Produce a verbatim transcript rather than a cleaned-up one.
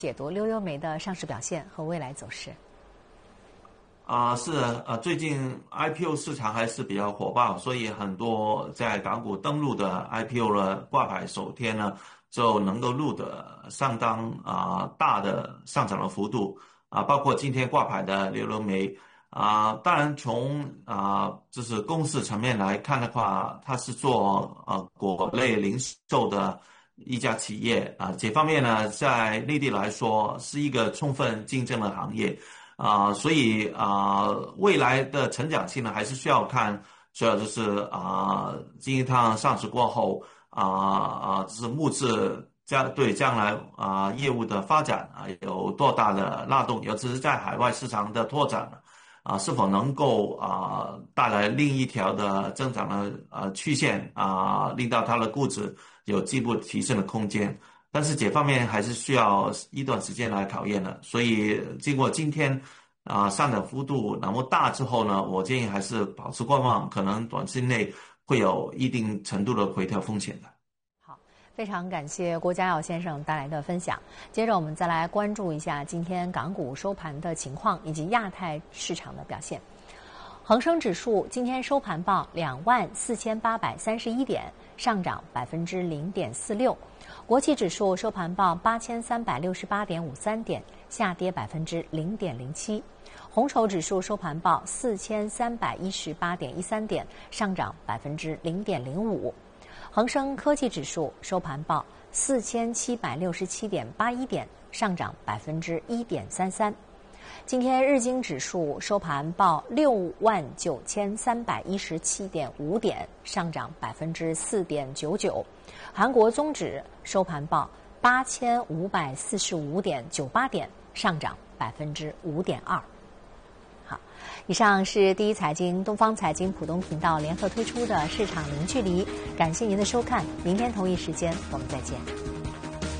解读溜溜梅的上市表现和未来走势。 啊、呃，是呃，最近 I P O 市场还是比较火爆，所以很多在港股登陆的 I P O 呢，挂牌首天呢就能够录得相当啊、呃、大的上涨的幅度啊、呃，包括今天挂牌的溜溜梅啊、呃，当然从啊、呃、就是公司层面来看的话，它是做呃果类零售的一家企业啊，这方面呢，在内地来说是一个充分竞争的行业啊、呃，所以啊、呃，未来的成长性呢，还是需要看，主要就是啊，金一汤上市过后啊啊，就是募资将对将来啊业务的发展啊有多大的拉动，尤其是在海外市场的拓展啊，是否能够啊带来另一条的增长的呃曲线啊，令到它的估值有进一步提升的空间。但是这方面还是需要一段时间来考验的。所以经过今天啊上涨幅度那么大之后呢，我建议还是保持观望，可能短期内会有一定程度的回调风险的。 非常感谢郭家耀先生带来的分享。接着我们再来关注一下今天港股收盘的情况以及亚太市场的表现。恒生指数今天收盘报两万四千八百三十一点，上涨百分之零点四六。国企指数收盘报八千三百六十八点五三点，下跌百分之零点零七。红筹指数收盘报四千三百一十八点一三点，上涨百分之零点零五。恒生科技指数收盘报四千七百六十七点八一点，上涨百分之一点三三。今天日经指数收盘报六万九千三百一十七点五点，上涨百分之四点九九。韩国综指收盘报八千五百四十五点九八点，上涨百分之五点二。好，以上是第一财经东方财经浦东频道联合推出的市场零距离，感谢您的收看，明天同一时间我们再见。